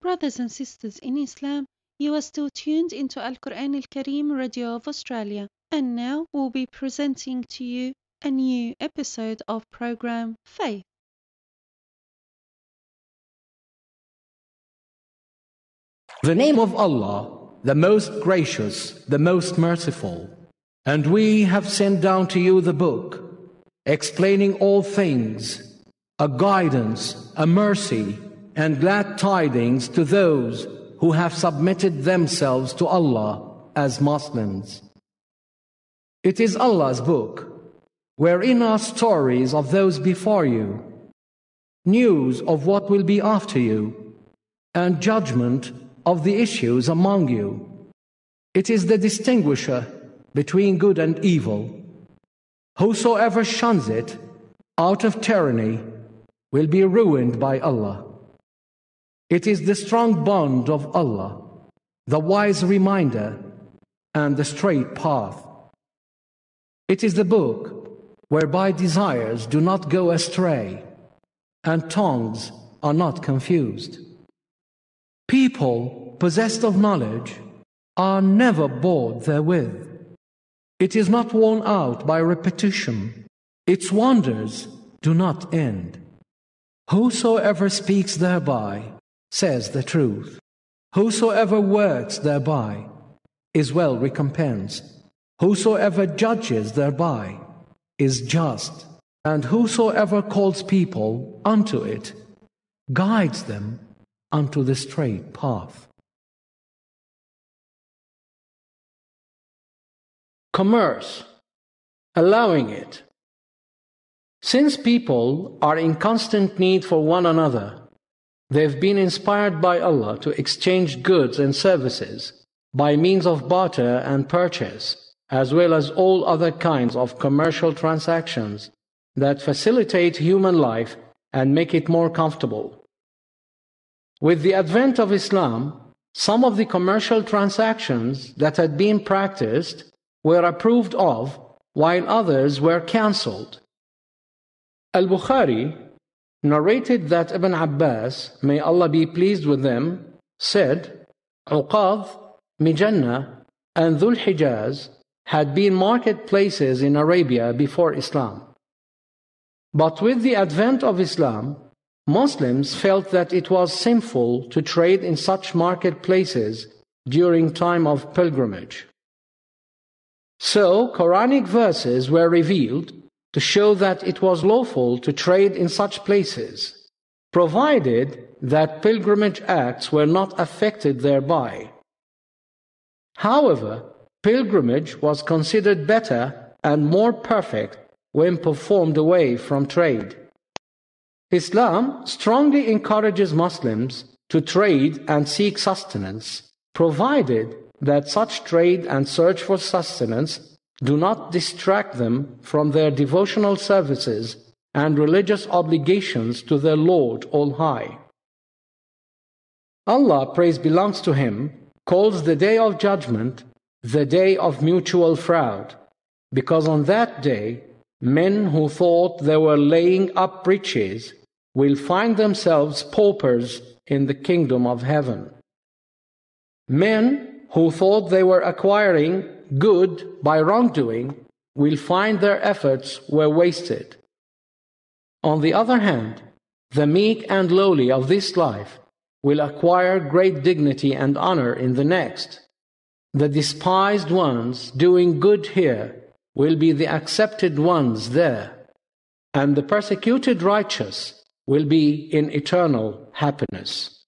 Brothers and sisters in Islam, you are still tuned into Al Quran Al Kareem Radio of Australia, and now we'll be presenting to you a new episode of program Faith. The name of Allah, the most gracious, the most merciful. And we have sent down to you the book, explaining all things, a guidance, a mercy, and glad tidings to those who have submitted themselves to Allah as Muslims. It is Allah's book, wherein are stories of those before you, news of what will be after you, and judgment of the issues among you. It is the distinguisher between good and evil. Whosoever shuns it out of tyranny will be ruined by Allah. It is the strong bond of Allah, the wise reminder, and the straight path. It is the book whereby desires do not go astray, and tongues are not confused. People possessed of knowledge are never bored therewith. It is not worn out by repetition. Its wonders do not end. Whosoever speaks thereby says the truth. Whosoever works thereby is well recompensed. Whosoever judges thereby is just. And whosoever calls people unto it guides them unto the straight path. Commerce, allowing it. Since people are in constant need for one another, they've been inspired by Allah to exchange goods and services by means of barter and purchase, as well as all other kinds of commercial transactions that facilitate human life and make it more comfortable. With the advent of Islam, some of the commercial transactions that had been practiced were approved of, while others were cancelled. Al-Bukhari narrated that Ibn Abbas, may Allah be pleased with them, said, Uqad, Mijannah, and Dhul Hijaz had been marketplaces in Arabia before Islam. But with the advent of Islam, Muslims felt that it was sinful to trade in such marketplaces during time of pilgrimage. So, Quranic verses were revealed to show that it was lawful to trade in such places, provided that pilgrimage acts were not affected thereby. However, pilgrimage was considered better and more perfect when performed away from trade. Islam strongly encourages Muslims to trade and seek sustenance, provided that such trade and search for sustenance do not distract them from their devotional services and religious obligations to their Lord All High. Allah, praise belongs to Him, calls the day of judgment the day of mutual fraud, because on that day, men who thought they were laying up riches will find themselves paupers in the kingdom of heaven. Men who thought they were acquiring good by wrongdoing will find their efforts were wasted. On the other hand, the meek and lowly of this life will acquire great dignity and honor in the next. The despised ones doing good here will be the accepted ones there, and the persecuted righteous will be in eternal happiness.